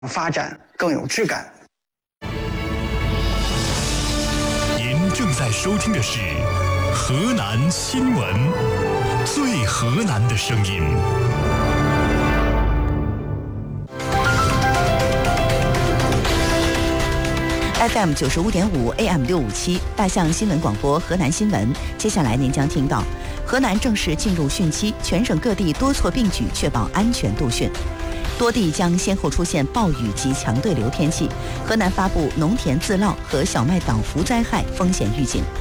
发展更有质感。 您正在收听的是河南新闻，最河南的声音。 FM 95.5 AM 657大象新闻广播河南新闻。接下来您将听到，河南正式进入汛期，全省各地多措并举，确保安全度汛。多地将先后出现暴雨及强对流天气。河南发布农田自涝和小麦倒伏灾害风险预警。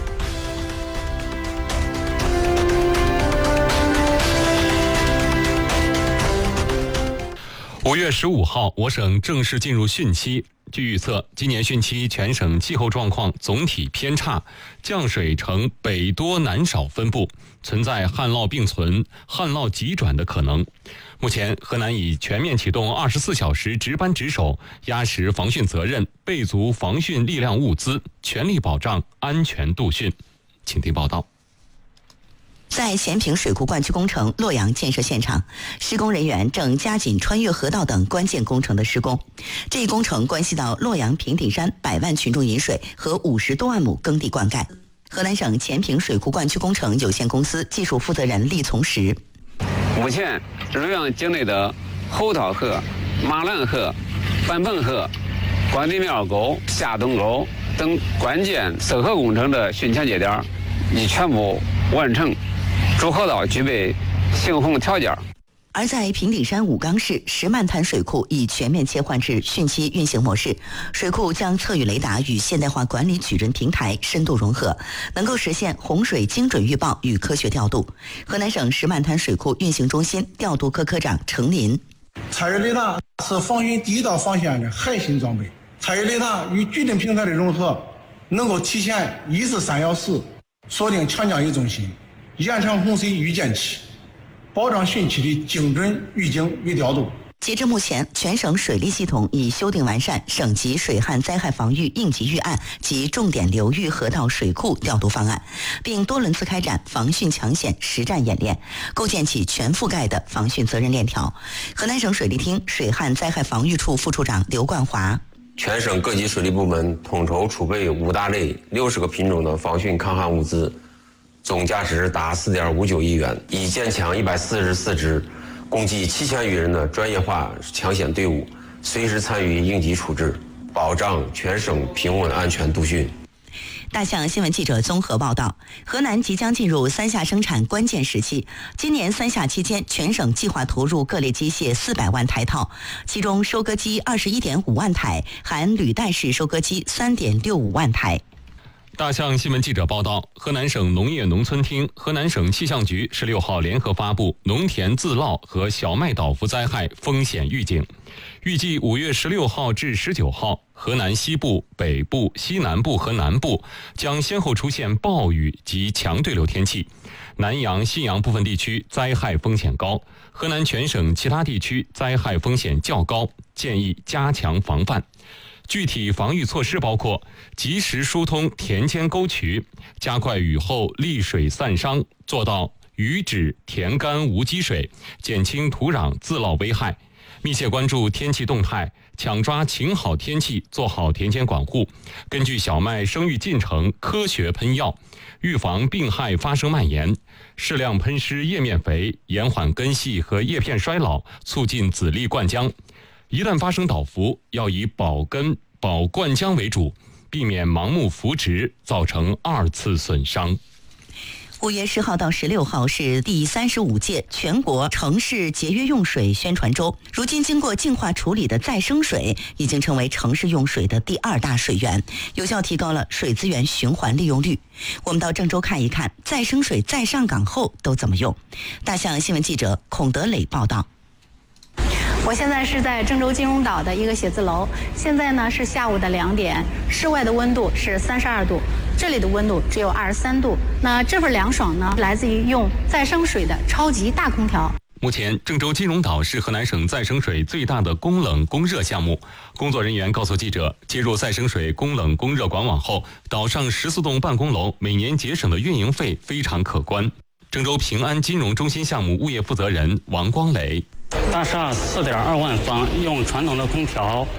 5月15号，我省正式进入汛期。据预测，今年汛期全省气候状况总体偏差，降水呈北多南少分布，存在旱涝并存、旱涝急转的可能。目前，河南已全面启动24小时值班值守，压实防汛责任，备足防汛力量物资，全力保障安全度汛。请听报道。 在咸平水库灌区工程洛阳建设现场，施工人员正加紧穿越河道等关键工程的施工。这一工程关系到洛阳平顶山100万群众饮水和50多万亩耕地灌溉。河南省咸平水库灌区工程有限公司技术负责人厉从实： 目前，洛阳境内的后桃河、马兰河、板棚河、关帝庙沟、下东沟等关键涉河工程的汛前节点已全部完成，主河道具备行洪条件。 而在平顶山武冈市石漫滩水库已全面切换至汛期运行模式，水库将测雨雷达与现代化管理矩阵平台深度融合，能够实现洪水精准预报与科学调度。河南省石漫滩水库运行中心调度科科长程林： 测雨雷达是防汛第一道防线的核心装备，测雨雷达与矩阵平台的融合，能够体现143要时锁定强降雨中心，延长洪水预见期，保障汛期的精准预警与调度。 截至目前，全省水利系统已修订完善省级水旱灾害防御应急预案及重点流域河道水库调度方案，并多轮次开展防汛抢险实战演练，构建起全覆盖的防汛责任链条。河南省水利厅水旱灾害防御处副处长刘冠华： 全省各级水利部门统筹储备5大类60个品种的防汛抗旱物资，总价值达4.59亿元，已建强144支，共计7000余人的专业化抢险队伍，随时参与应急处置，保障全省平稳安全度汛。 大象新闻记者综合报道，河南即将进入3夏生产关键时期。今年3夏期间，全省计划投入各类机械400万台套，其中收割机21.5万台，含履带式收割机3.65万台。 大象新闻记者报道，河南省农业农村厅、河南省气象局16号联合发布农田自涝和小麦倒伏灾害风险预警。预计5月16号至19号，河南西部、北部、西南部和南部将先后出现暴雨及强对流天气，南阳、信阳部分地区灾害风险高，河南全省其他地区灾害风险较高，建议加强防范。具体防御措施包括及时疏通田间沟渠，加快雨后沥水散伤，做到雨止田干无积水，减轻土壤自涝危害。密切关注天气动态，抢抓晴好天气，做好田间管护。根据小麦生育进程科学喷药，预防病害发生蔓延。适量喷施叶面肥，延缓根系和叶片衰老，促进籽粒灌浆。一旦发生倒伏，要以保根、保灌浆为主，避免盲目扶植，造成2次损伤。 5月10号到16号是第35届全国城市节约用水宣传周。如今经过净化处理的再生水已经成为城市用水的第2大水源，有效提高了水资源循环利用率。我们到郑州看一看，再生水再上岗后都怎么用。大象新闻记者孔德磊报道。 我现在是在郑州金融岛的一个写字楼，现在呢是下午的2点，室外的温度是32度，这里的温度只有23度。那这份凉爽呢，来自于用再生水的超级大空调。 目前，郑州金融岛是河南省再生水最大的供冷供热项目。工作人员告诉记者，接入再生水供冷供热管网后，岛上14栋办公楼每年节省的运营费非常可观。郑州平安金融中心项目物业负责人王光磊： 大厦4.2万方，用传统的空调